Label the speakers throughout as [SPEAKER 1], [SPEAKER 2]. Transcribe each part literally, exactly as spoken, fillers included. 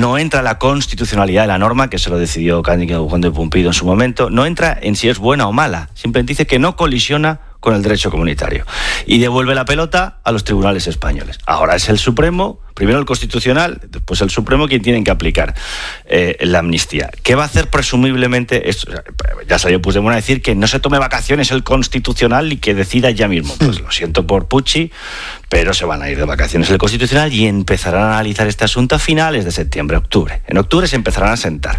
[SPEAKER 1] no entra la constitucionalidad de la norma, que se lo decidió Cándido Conde Pumpido en su momento, no entra en si es buena o mala, simplemente dice que no colisiona con el derecho comunitario y devuelve la pelota a los tribunales españoles. Ahora es el Supremo, primero el Constitucional, después el Supremo, quien tienen que aplicar eh, la amnistía. ¿Qué va a hacer presumiblemente? Esto, ya salió Puigdemont a decir que no se tome vacaciones el Constitucional y que decida ya mismo. Pues lo siento por Pucci, pero se van a ir de vacaciones el Constitucional y empezarán a analizar este asunto a finales de septiembre, octubre. En octubre se empezarán a sentar.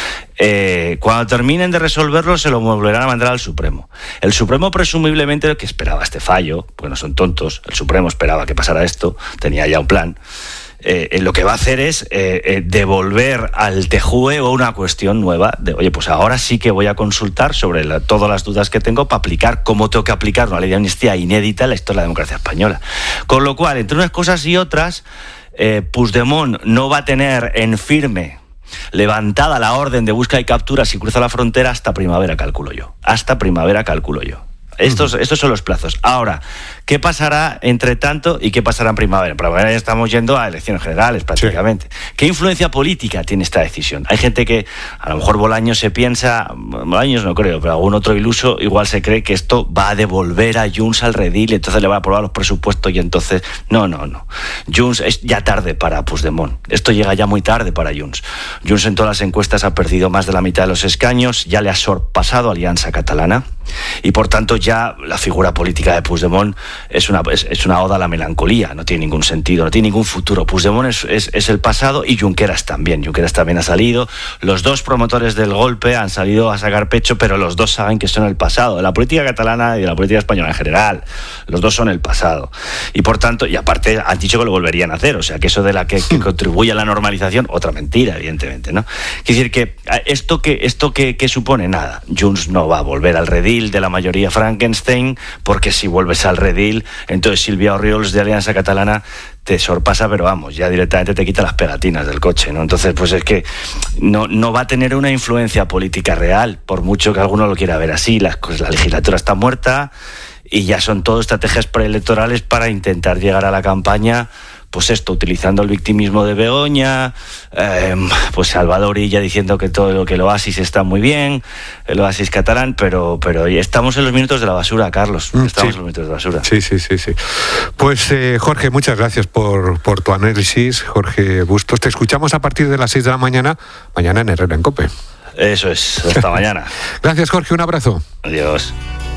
[SPEAKER 1] Eh, cuando terminen de resolverlo se lo volverán a mandar al Supremo. El Supremo presumiblemente, que esperaba este fallo, porque no son tontos, el Supremo esperaba que pasara esto, tenía ya un plan, eh, eh, lo que va a hacer es eh, eh, devolver al T J U E una cuestión nueva de, oye, pues ahora sí que voy a consultar sobre la, todas las dudas que tengo para aplicar cómo tengo que aplicar una ley de amnistía inédita en la historia de la democracia española. Con lo cual, entre unas cosas y otras, eh, Puigdemont no va a tener en firme levantada la orden de búsqueda y captura si cruza la frontera hasta primavera, calculo yo. Hasta primavera, calculo yo. Estos, estos son los plazos. Ahora, ¿qué pasará entre tanto y qué pasará en primavera? En primavera ya estamos yendo a elecciones generales prácticamente. Sí. ¿Qué influencia política tiene esta decisión? Hay gente que, a lo mejor Bolaños se piensa, Bolaños no creo, pero algún otro iluso igual se cree que esto va a devolver a Junts al redil y entonces le va a aprobar los presupuestos y entonces... No, no, no. Junts es ya tarde para Puigdemont. Esto llega ya muy tarde para Junts. Junts en todas las encuestas ha perdido más de la mitad de los escaños, ya le ha sorpasado a Alianza Catalana y por tanto ya Ya la figura política de Puigdemont es una, es, es una oda a la melancolía, no tiene ningún sentido, no tiene ningún futuro. Puigdemont es, es, es el pasado y Junqueras también. Junqueras también ha salido. Los dos promotores del golpe han salido a sacar pecho, pero los dos saben que son el pasado, de la política catalana y de la política española en general. Los dos son el pasado. Y por tanto, y aparte han dicho que lo volverían a hacer, o sea que eso de la que, que contribuye a la normalización, otra mentira, evidentemente, ¿no? Quiere decir que esto que, esto que, que supone nada. Junts no va a volver al redil de la mayoría franca, porque si vuelves al redil, entonces Silvia Orriols de Alianza Catalana te sorpasa, pero vamos, ya directamente te quita las pegatinas del coche, ¿no? Entonces, pues es que no, no va a tener una influencia política real, por mucho que alguno lo quiera ver así. La, pues la legislatura está muerta y ya son todo estrategias preelectorales para intentar llegar a la campaña, pues esto, utilizando el victimismo de Begoña, eh, pues Salvador Illa diciendo que todo lo que el Oasis está muy bien, el Oasis catalán, pero, pero estamos en los minutos de la basura, Carlos, estamos sí. en los minutos de la basura.
[SPEAKER 2] Sí, sí, sí, sí. Pues eh, Jorge, muchas gracias por, por tu análisis, Jorge Bustos. Te escuchamos a partir de las seis de la mañana, mañana en Herrera en COPE.
[SPEAKER 1] Eso es, hasta mañana.
[SPEAKER 2] Gracias, Jorge, un abrazo.
[SPEAKER 1] Adiós.